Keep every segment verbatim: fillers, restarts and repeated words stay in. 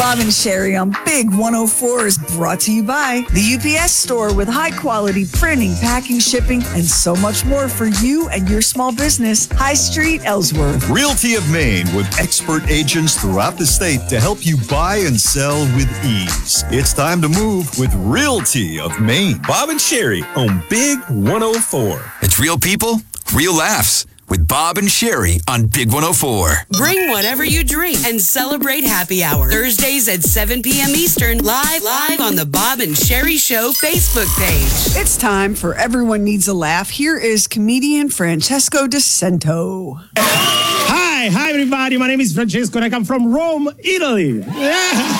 Bob and Sherry on Big one oh four is brought to you by the U P S Store with high-quality printing, packing, shipping, and so much more for you and your small business. High Street, Ellsworth. Realty of Maine with expert agents throughout the state to help you buy and sell with ease. It's time to move with Realty of Maine. Bob and Sherry on Big one oh four. It's real people, real laughs. With Bob and Sherry on Big one oh four. Bring whatever you drink and celebrate happy hour. Thursdays at seven p.m. Eastern, live, live on the Bob and Sherry Show Facebook page. It's time for Everyone Needs a Laugh. Here is comedian Francesco DeCento. Hi, hi everybody. My name is Francesco and I come from Rome, Italy. Yeah.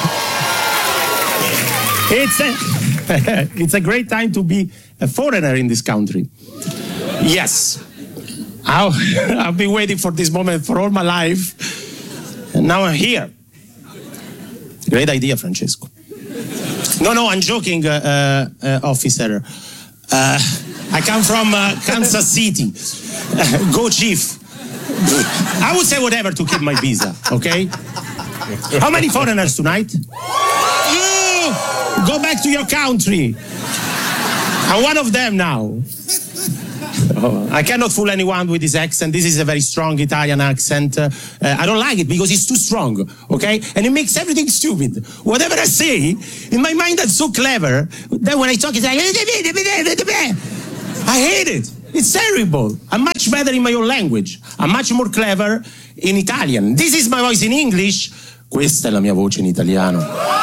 It's a, it's a great time to be a foreigner in this country. Yes. I'll, I've been waiting for this moment for all my life, and now I'm here. Great idea, Francesco. No, no, I'm joking, uh, uh, officer. Uh, I come from uh, Kansas City. Uh, go, Chief. I would say whatever to keep my visa, okay? How many foreigners tonight? Oh, go back to your country. I'm one of them now. Oh, I cannot fool anyone with this accent. This is a very strong Italian accent. Uh, uh, I don't like it because it's too strong, okay? And it makes everything stupid. Whatever I say, in my mind, that's so clever. Then when I talk, it's like... I hate it. It's terrible. I'm much better in my own language. I'm much more clever in Italian. This is my voice in English. Questa è la mia voce in italiano.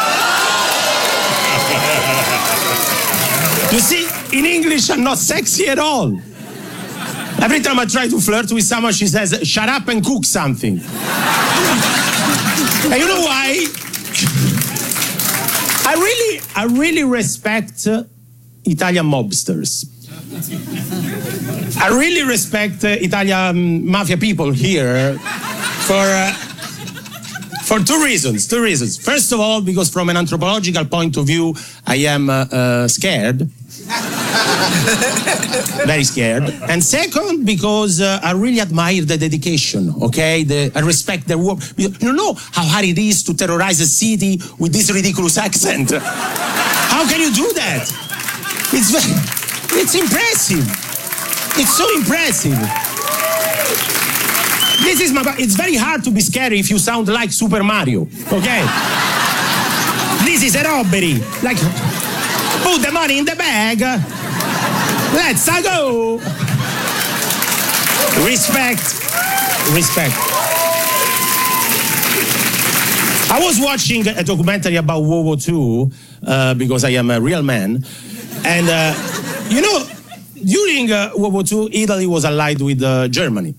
You see, in English, I'm not sexy at all. Every time I try to flirt with someone, she says, shut up and cook something. And you know why? I really, I really respect uh, Italian mobsters. I really respect uh, Italian mafia people here for, uh, for two reasons, two reasons. First of all, because from an anthropological point of view, I am uh, uh, scared. Very scared. And second, because uh, I really admire the dedication, okay? The, I respect their work. You, you know how hard it is to terrorize a city with this ridiculous accent? How can you do that? It's very, it's impressive. It's so impressive. This is my, it's very hard to be scary if you sound like Super Mario, okay? This is a robbery. Like, put the money in the bag. Let's go. Respect. Respect. I was watching a documentary about World War Two uh, because I am a real man. And, uh, you know, during uh, World War Two, Italy was allied with uh, Germany.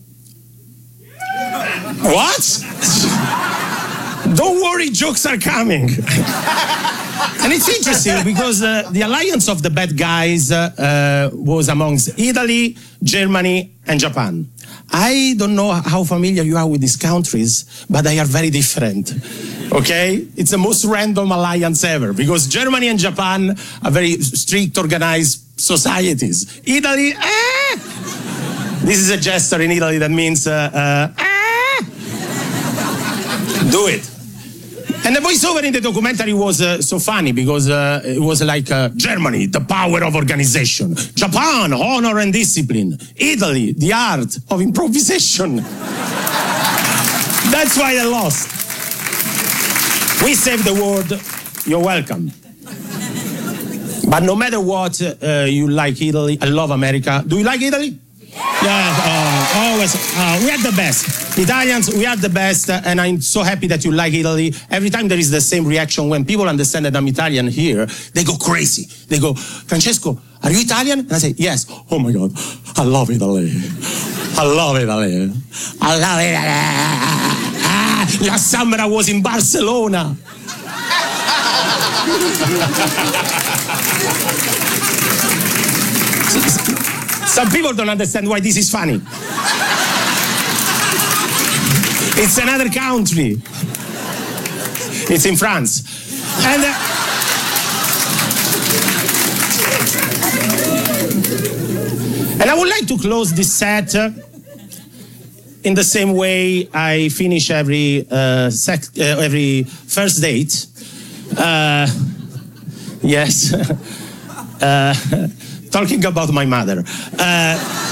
What? Don't worry, jokes are coming. And it's interesting because uh, the alliance of the bad guys uh, uh, was amongst Italy, Germany, and Japan. I don't know how familiar you are with these countries, but they are very different. Okay? It's the most random alliance ever because Germany and Japan are very strict, organized societies. Italy, ah! This is a gesture in Italy that means, uh, uh, ah! Do it. And the voiceover in the documentary was uh, so funny because uh, it was like uh, Germany, the power of organization. Japan, honor and discipline. Italy, the art of improvisation. That's why I lost. We saved the world. You're welcome. But no matter what, uh, you like Italy. I love America. Do you like Italy? Yeah, uh, always. Uh, we are the best. Italians, we are the best, uh, and I'm so happy that you like Italy. Every time there is the same reaction when people understand that I'm Italian here, they go crazy. They go, Francesco, are you Italian? And I say, yes. Oh my God, I love Italy. I love Italy. I love Italy. Ah, last summer I was in Barcelona. Some people don't understand why this is funny. It's another country. It's in France. And, uh, and I would like to close this set uh, in the same way I finish every uh, sec- uh, every first date. Uh, yes. uh, talking about my mother. Uh,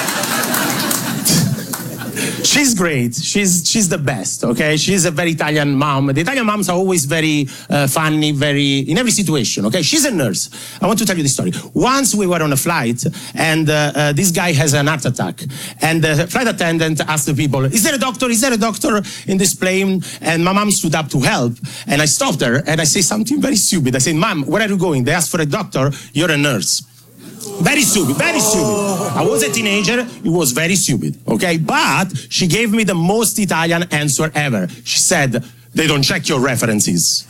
She's great. She's she's the best. Okay, she's a very Italian mom. The Italian moms are always very uh, funny, very in every situation. Okay, she's a nurse. I want to tell you this story. Once we were on a flight, and uh, uh, this guy has an heart attack, and the flight attendant asked the people, "Is there a doctor? Is there a doctor in this plane?" And my mom stood up to help, and I stopped her, and I say something very stupid. I said, "Mom, where are you going?" They asked for a doctor. You're a nurse. Very stupid, very stupid. I was a teenager, it was very stupid, okay? But she gave me the most Italian answer ever. She said, they don't check your references.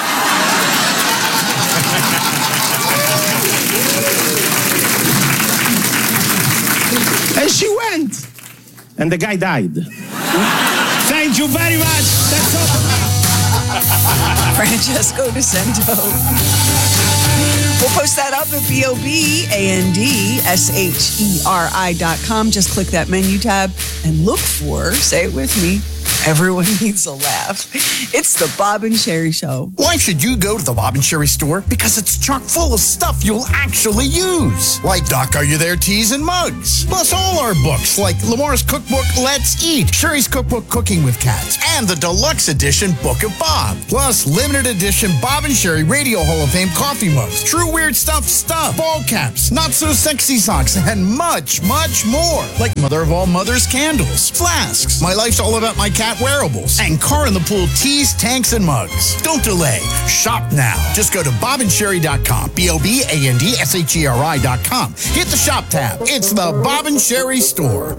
And she went. And the guy died. Thank you very much. That's all. Francesco DeCento. We'll post that up at B O B A N D S H E R I dot com. Just click that menu tab and look for, say it with me, everyone needs a laugh. It's the Bob and Sherry Show. Why should you go to the Bob and Sherry store? Because it's chock full of stuff you'll actually use. Like Doc, Are You There teas and mugs. Plus all our books like Lamar's cookbook, Let's Eat, Sherry's cookbook, Cooking with Cats, and the deluxe edition Book of Bob. Plus limited edition Bob and Sherry Radio Hall of Fame coffee mugs, True Weird Stuff stuff, ball caps, Not So Sexy socks, and much, much more. Like Mother of All Mothers candles, flasks, My Life's All About My Cat wearables, and Car in the Pool teas, tanks, and mugs. Don't delay. Shop now. Just go to bob and sherry dot com. B O B A N D S H E R I dot com. Hit the shop tab. It's the Bob and Sherry store.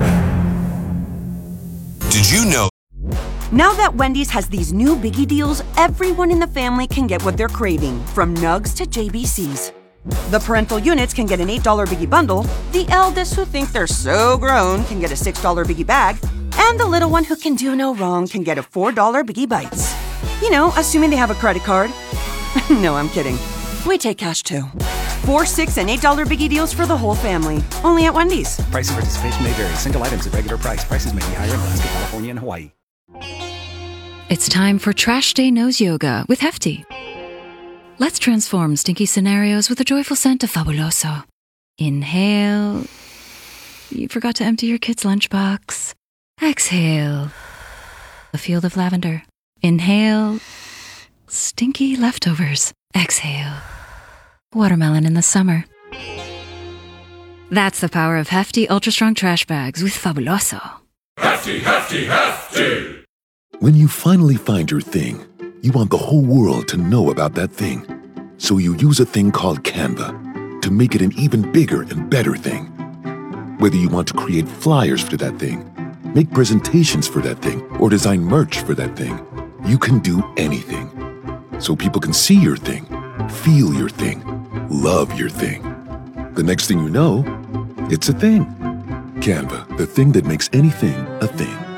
Did you know? Now that Wendy's has these new biggie deals, everyone in the family can get what they're craving, from nugs to J B Cs. The parental units can get an eight dollar biggie bundle, the eldest who think they're so grown can get a six dollar biggie bag, and the little one who can do no wrong can get a four dollar Biggie Bites. You know, assuming they have a credit card. No, I'm kidding. We take cash too. Four, six, and eight dollar Biggie deals for the whole family. Only at Wendy's. Price and participation may vary. Single items at regular price. Prices may be higher in Alaska, California, and Hawaii. It's time for Trash Day Nose Yoga with Hefty. Let's transform stinky scenarios with a joyful scent of Fabuloso. Inhale. You forgot to empty your kid's lunchbox. Exhale. A field of lavender. Inhale. Stinky leftovers. Exhale. Watermelon in the summer. That's the power of Hefty Ultra Strong Trash Bags with Fabuloso. Hefty, Hefty, Hefty! When you finally find your thing, you want the whole world to know about that thing. So you use a thing called Canva to make it an even bigger and better thing. Whether you want to create flyers for that thing, make presentations for that thing, or design merch for that thing, you can do anything. So people can see your thing, feel your thing, love your thing. The next thing you know, it's a thing. Canva, the thing that makes anything a thing.